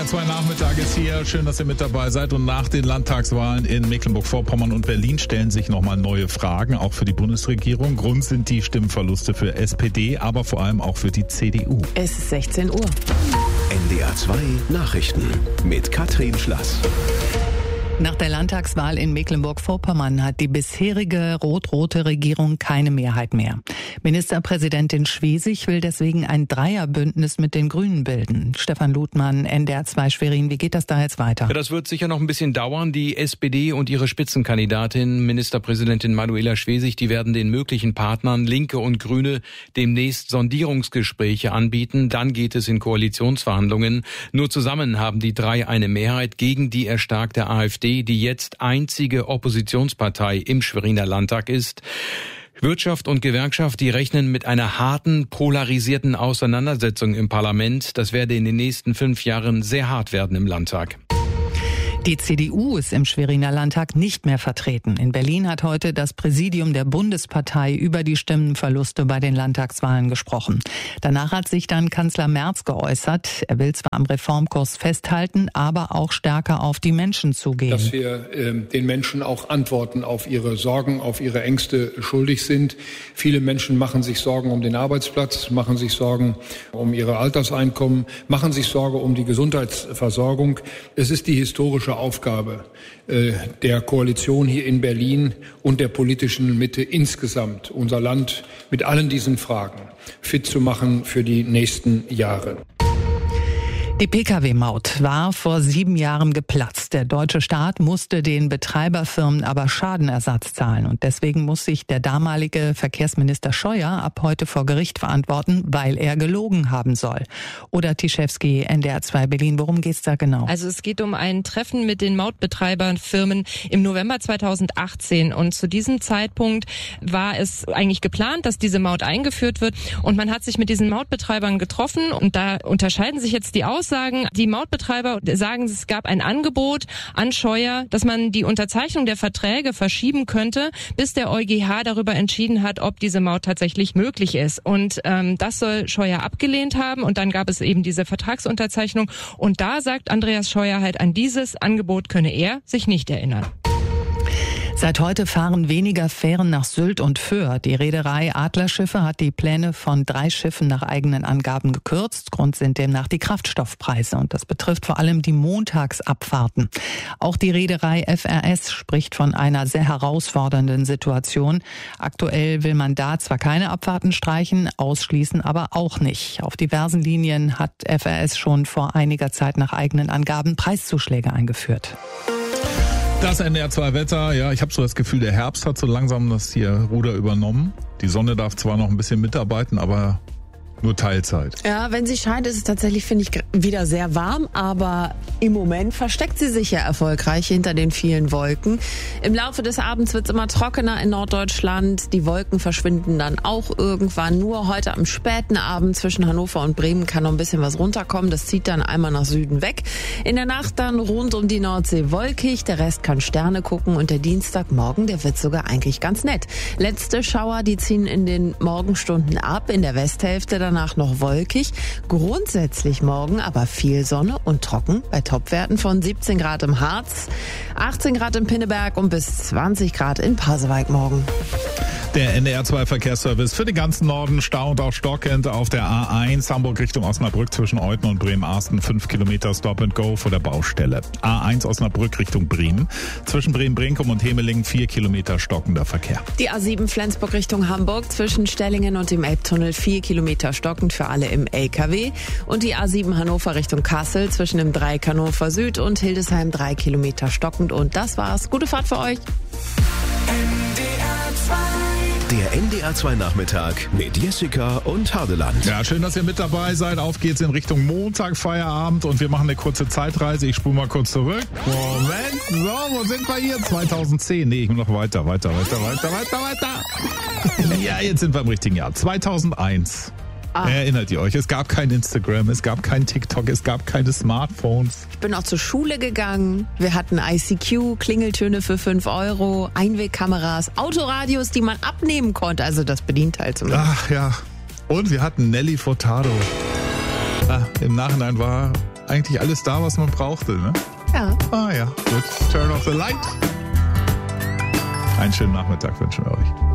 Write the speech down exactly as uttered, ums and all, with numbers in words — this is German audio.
zwei Nachmittag ist hier. Schön, dass ihr mit dabei seid. Und nach den Landtagswahlen in Mecklenburg-Vorpommern und Berlin stellen sich nochmal neue Fragen, auch für die Bundesregierung. Grund sind die Stimmenverluste für S P D, aber vor allem auch für die C D U. Es ist sechzehn Uhr. N D R zwei Nachrichten mit Katrin Schlass. Nach der Landtagswahl in Mecklenburg-Vorpommern hat die bisherige rot-rote Regierung keine Mehrheit mehr. Ministerpräsidentin Schwesig will deswegen ein Dreierbündnis mit den Grünen bilden. Stefan Ludmann, N D R zwei Schwerin, wie geht das da jetzt weiter? Ja, das wird sicher noch ein bisschen dauern. Die S P D und ihre Spitzenkandidatin, Ministerpräsidentin Manuela Schwesig, die werden den möglichen Partnern Linke und Grüne demnächst Sondierungsgespräche anbieten. Dann geht es in Koalitionsverhandlungen. Nur zusammen haben die drei eine Mehrheit gegen die erstarkte AfD, die jetzt einzige Oppositionspartei im Schweriner Landtag ist. Wirtschaft und Gewerkschaft, die rechnen mit einer harten, polarisierten Auseinandersetzung im Parlament. Das werde in den nächsten fünf Jahren sehr hart werden im Landtag. Die C D U ist im Schweriner Landtag nicht mehr vertreten. In Berlin hat heute das Präsidium der Bundespartei über die Stimmenverluste bei den Landtagswahlen gesprochen. Danach hat sich dann Kanzler Merz geäußert. Er will zwar am Reformkurs festhalten, aber auch stärker auf die Menschen zugehen. Dass wir äh, den Menschen auch Antworten auf ihre Sorgen, auf ihre Ängste schuldig sind. Viele Menschen machen sich Sorgen um den Arbeitsplatz, machen sich Sorgen um ihre Alterseinkommen, machen sich Sorge um die Gesundheitsversorgung. Es ist die historische Aufgabe äh, der Koalition hier in Berlin und der politischen Mitte insgesamt, unser Land mit allen diesen Fragen fit zu machen für die nächsten Jahre. Die P K W-Maut war vor sieben Jahren geplatzt. Der deutsche Staat musste den Betreiberfirmen aber Schadenersatz zahlen. Und deswegen muss sich der damalige Verkehrsminister Scheuer ab heute vor Gericht verantworten, weil er gelogen haben soll. Oder Tischewski, N D R zwei Berlin, worum geht's da genau? Also es geht um ein Treffen mit den Mautbetreiberfirmen im November zweitausendachtzehn. Und zu diesem Zeitpunkt war es eigentlich geplant, dass diese Maut eingeführt wird. Und man hat sich mit diesen Mautbetreibern getroffen. Und da unterscheiden sich jetzt die Aussagen. Die Mautbetreiber sagen, es gab ein Angebot an Scheuer, dass man die Unterzeichnung der Verträge verschieben könnte, bis der EuGH darüber entschieden hat, ob diese Maut tatsächlich möglich ist. Und ähm, das soll Scheuer abgelehnt haben. Und dann gab es eben diese Vertragsunterzeichnung. Und da sagt Andreas Scheuer halt, an dieses Angebot könne er sich nicht erinnern. Seit heute fahren weniger Fähren nach Sylt und Föhr. Die Reederei Adlerschiffe hat die Pläne von drei Schiffen nach eigenen Angaben gekürzt. Grund sind demnach die Kraftstoffpreise. Und das betrifft vor allem die Montagsabfahrten. Auch die Reederei F R S spricht von einer sehr herausfordernden Situation. Aktuell will man da zwar keine Abfahrten streichen, ausschließen aber auch nicht. Auf diversen Linien hat F R S schon vor einiger Zeit nach eigenen Angaben Preiszuschläge eingeführt. Das N D R zwei Wetter, ja, ich habe so das Gefühl, der Herbst hat so langsam das hier Ruder übernommen. Die Sonne darf zwar noch ein bisschen mitarbeiten, aber nur Teilzeit. Ja, wenn sie scheint, ist es tatsächlich, finde ich, wieder sehr warm, aber im Moment versteckt sie sich ja erfolgreich hinter den vielen Wolken. Im Laufe des Abends wird es immer trockener in Norddeutschland. Die Wolken verschwinden dann auch irgendwann. Nur heute am späten Abend zwischen Hannover und Bremen kann noch ein bisschen was runterkommen. Das zieht dann einmal nach Süden weg. In der Nacht dann rund um die Nordsee wolkig. Der Rest kann Sterne gucken und der Dienstagmorgen, der wird sogar eigentlich ganz nett. Letzte Schauer, die ziehen in den Morgenstunden ab. In der Westhälfte dann danach noch wolkig. Grundsätzlich morgen aber viel Sonne und trocken bei Topwerten von siebzehn Grad im Harz, achtzehn Grad in Pinneberg und bis zwanzig Grad in Pasewalk morgen. Der N D R zwei Verkehrsservice für den ganzen Norden Stau und auch stockend auf der A eins Hamburg Richtung Osnabrück zwischen Euthen und Bremen-Arsten fünf Kilometer Stop and Go vor der Baustelle. A eins Osnabrück Richtung Bremen zwischen Bremen-Brinkum und Hemelingen vier Kilometer stockender Verkehr. Die A sieben Flensburg Richtung Hamburg zwischen Stellingen und dem Elbtunnel vier Kilometer stockend für alle im L K W und die A sieben Hannover Richtung Kassel zwischen dem Dreieck Hannover Süd und Hildesheim drei Kilometer stockend. Und das war's. Gute Fahrt für euch. Der N D R zwei Nachmittag mit Jessica und Hardeland. Ja, schön, dass ihr mit dabei seid. Auf geht's in Richtung Montag, Feierabend und wir machen eine kurze Zeitreise. Ich spule mal kurz zurück. Moment, so, wo sind wir hier? zweitausendzehn. Nee, ich bin noch weiter, weiter, weiter, weiter, weiter, weiter. Ja, jetzt sind wir im richtigen Jahr. zweitausendeins. Ah. Erinnert ihr euch? Es gab kein Instagram, es gab kein TikTok, es gab keine Smartphones. Ich bin auch zur Schule gegangen. Wir hatten I C Q, Klingeltöne für fünf Euro, Einwegkameras, Autoradios, die man abnehmen konnte. Also das Bedienteil zumindest. Ach ja. Und wir hatten Nelly Furtado. Ah, im Nachhinein war eigentlich alles da, was man brauchte, ne? Ja. Ah ja, gut. Turn off the light. Einen schönen Nachmittag wünschen wir euch.